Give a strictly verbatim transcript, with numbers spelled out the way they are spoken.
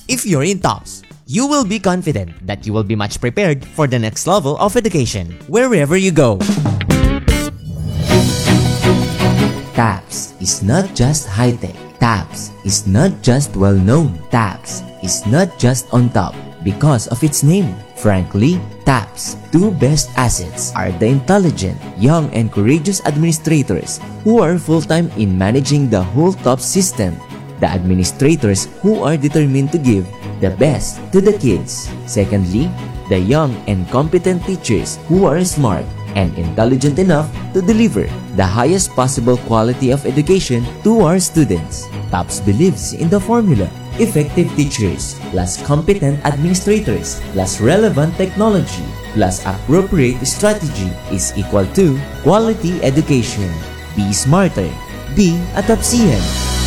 If you're in TOPS, you will be confident that you will be much prepared for the next level of education, wherever you go. TOPS is not just high-tech. TOPS is not just well-known. TOPS is not just on top because of its name. Frankly, TOPS' two best assets are the intelligent, young, and courageous administrators who are full-time in managing the whole TOPS system. The administrators who are determined to give the best to the kids. Secondly, the young and competent teachers who are smart and intelligent enough to deliver the highest possible quality of education to our students. TOPS believes in the formula: effective teachers plus competent administrators plus relevant technology plus appropriate strategy is equal to quality education. Be smarter. Be a TOPSian.